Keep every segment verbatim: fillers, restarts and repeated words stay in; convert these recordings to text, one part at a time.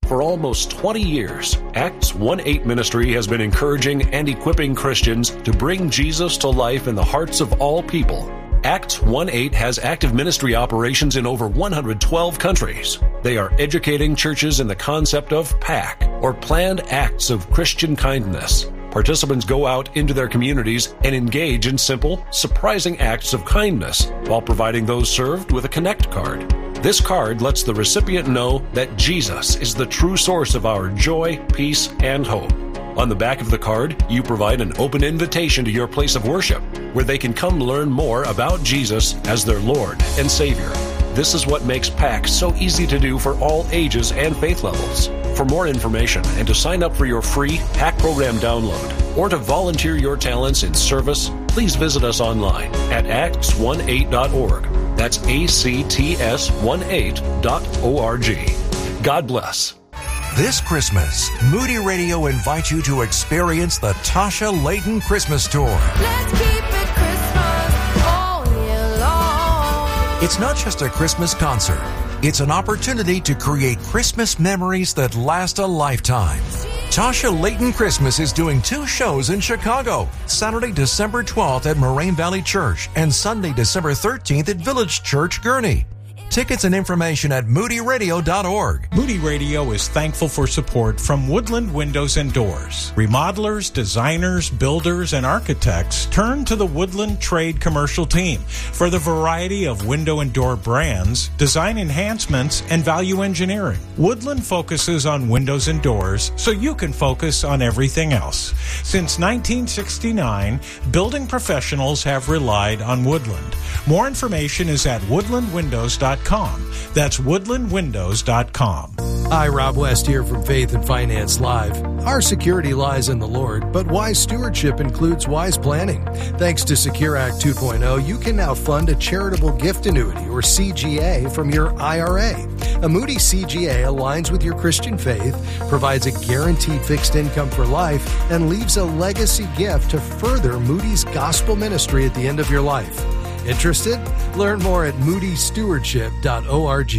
For almost twenty years, Acts one eight Ministry has been encouraging and equipping Christians to bring Jesus to life in the hearts of all people. Acts one eight has active ministry operations in over one hundred twelve countries. They are educating churches in the concept of P A C, or Planned Acts of Christian Kindness. Participants go out into their communities and engage in simple, surprising acts of kindness while providing those served with a Connect card. This card lets the recipient know that Jesus is the true source of our joy, peace, and hope. On the back of the card, you provide an open invitation to your place of worship, where they can come learn more about Jesus as their Lord and Savior. This is what makes P A C so easy to do for all ages and faith levels. For more information and to sign up for your free P A C program download, or to volunteer your talents in service, please visit us online at acts eighteen dot org. That's A C T S eighteen dot org. God bless. This Christmas, Moody Radio invites you to experience the Tasha Layton Christmas Tour. Let's keep it Christmas all year long. It's not just a Christmas concert. It's an opportunity to create Christmas memories that last a lifetime. Tasha Layton Christmas is doing two shows in Chicago, Saturday, December twelfth at Moraine Valley Church and Sunday, December thirteenth at Village Church, Gurnee. Tickets and information at moody radio dot org. Moody Radio is thankful for support from Woodland Windows and Doors. Remodelers, designers, builders, and architects turn to the Woodland Trade Commercial Team for the variety of window and door brands, design enhancements, and value engineering. Woodland focuses on windows and doors so you can focus on everything else. Since nineteen sixty-nine, building professionals have relied on Woodland. More information is at woodland windows dot com. That's woodland windows dot com. Hi, Rob West here from Faith and Finance Live. Our security lies in the Lord, but wise stewardship includes wise planning. Thanks to Secure Act two point oh, you can now fund a charitable gift annuity, or C G A, from your I R A. A Moody C G A aligns with your Christian faith, provides a guaranteed fixed income for life, and leaves a legacy gift to further Moody's gospel ministry at the end of your life. Interested? Learn more at moody stewardship dot org.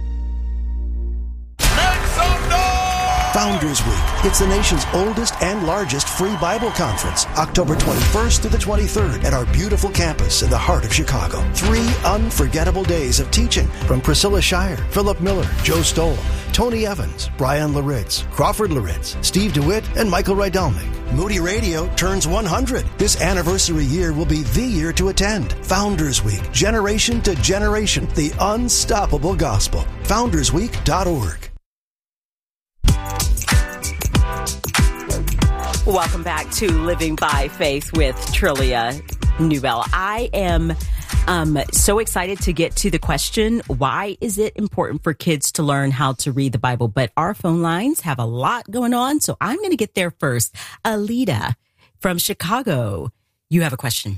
Founders Week. It's the nation's oldest and largest free Bible conference, October twenty-first to the twenty-third at our beautiful campus in the heart of Chicago. Three unforgettable days of teaching from Priscilla Shire, Philip Miller, Joe Stoll, Tony Evans, Brian Laritz, Crawford Laritz, Steve DeWitt, and Michael Rydelnik. Moody Radio turns one hundred. This anniversary year will be the year to attend. Founders Week, generation to generation, the unstoppable gospel. founders week dot org. Welcome back to Living by Faith with Trillia Newbell. I am um, so excited to get to the question, why is it important for kids to learn how to read the Bible? But our phone lines have a lot going on, so I'm going to get there first. Alita from Chicago, you have a question.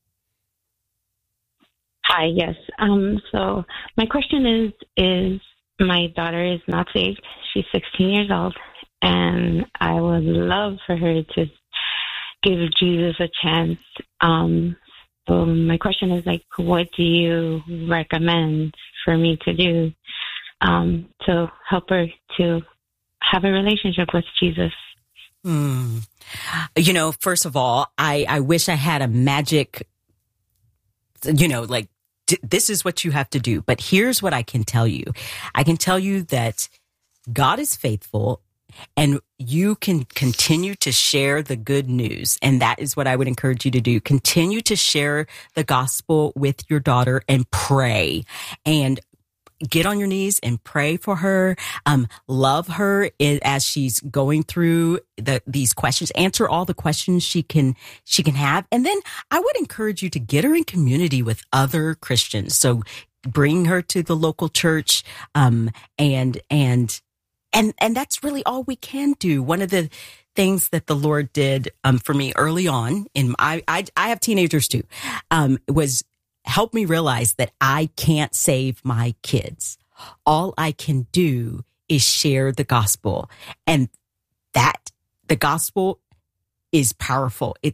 Hi, yes. Um, so my question is, is my daughter is not saved. She's sixteen years old. And I would love for her to give Jesus a chance. Um, so my question is, like, what do you recommend for me to do um, to help her to have a relationship with Jesus? Hmm. You know, first of all, I, I wish I had a magic, you know, like, d- this is what you have to do. But here's what I can tell you. I can tell you that God is faithful. And you can continue to share the good news. And that is what I would encourage you to do. Continue to share the gospel with your daughter and pray. And get on your knees and pray for her. Um, love her as she's going through the, these questions. Answer all the questions she can, she can have. And then I would encourage you to get her in community with other Christians. So bring her to the local church, um, and, and, And and that's really all we can do. One of the things that the Lord did um, for me early on, in I, I I have teenagers too, um, was help me realize that I can't save my kids. All I can do is share the gospel, and that the gospel is powerful. It's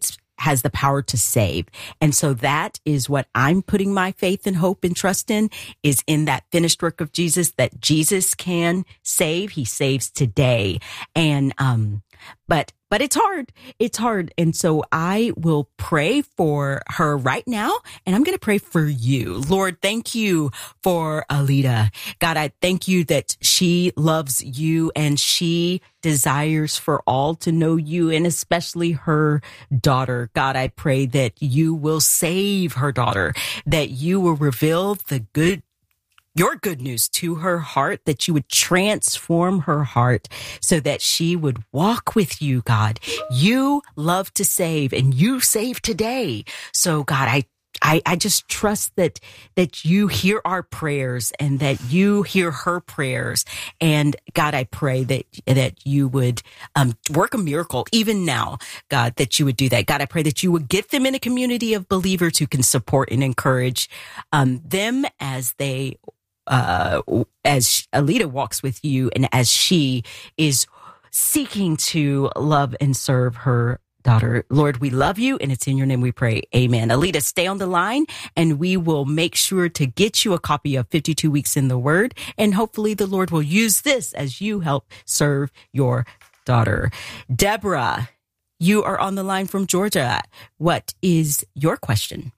has the power to save. And so that is what I'm putting my faith and hope and trust in, is in that finished work of Jesus, that Jesus can save. He saves today. And, um, but, but it's hard. It's hard. And so I will pray for her right now. And I'm going to pray for you. Lord, thank you for Alita. God, I thank you that she loves you and she desires for all to know you, and especially her daughter. God, I pray that you will save her daughter, that you will reveal the good your good news to her heart, that you would transform her heart so that she would walk with you, God. You love to save and you save today. So God, I I, I just trust that, that you hear our prayers and that you hear her prayers. And God, I pray that, that you would, um, work a miracle even now, God, that you would do that. God, I pray that you would get them in a community of believers who can support and encourage, um, them as they, uh, as Alita walks with you and as she is seeking to love and serve her daughter. Lord, we love you, and it's in your name we pray. Amen. Alita, stay on the line, and we will make sure to get you a copy of fifty-two Weeks in the Word, and hopefully the Lord will use this as you help serve your daughter. Deborah, you are on the line from Georgia. What is your question?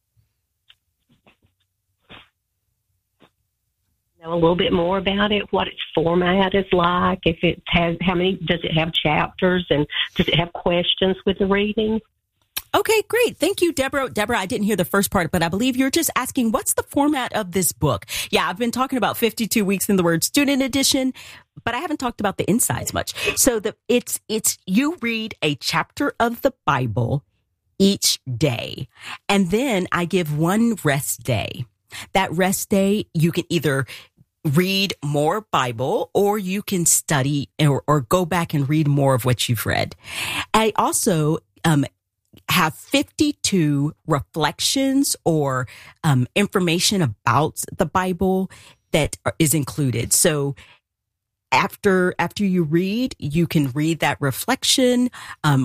Know a little bit more about it, what its format is like, if it has, how many, does it have chapters, and does it have questions with the reading? Okay, great. Thank you, Deborah. Deborah, I didn't hear the first part, but I believe you're just asking, what's the format of this book? Yeah, I've been talking about fifty-two Weeks in the Word Student Edition, but I haven't talked about the insides much. So the it's it's you read a chapter of the Bible each day, and then I give one rest day. That rest day, you can either read more Bible, or you can study or, or go back and read more of what you've read. I also um, have fifty-two reflections or um, information about the Bible that is included. So after after you read, you can read that reflection, um,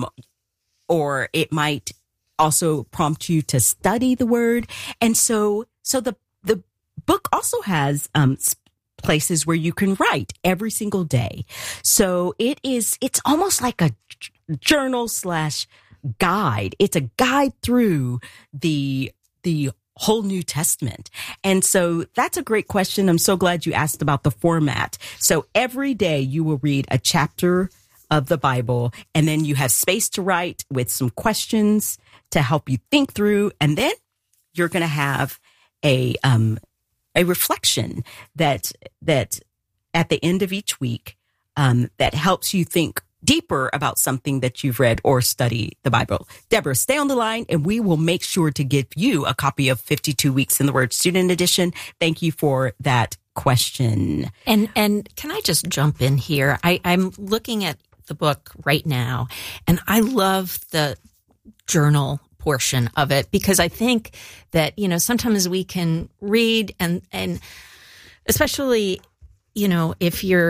or it might also prompt you to study the Word. And so, so the the book also has um, places where you can write every single day. So it is, it's almost like a journal slash guide. It's a guide through the, the whole New Testament. And so that's a great question. I'm so glad you asked about the format. So every day you will read a chapter of the Bible, and then you have space to write with some questions to help you think through. And then you're going to have a, um, a reflection that, that at the end of each week, um, that helps you think deeper about something that you've read or study the Bible. Deborah, stay on the line, and we will make sure to give you a copy of fifty-two Weeks in the Word Student Edition. Thank you for that question. And, and can I just jump in here? I, I'm looking at the book right now, and I love the journal portion of it, because I think that, you know, sometimes we can read and, and especially, you know, if you're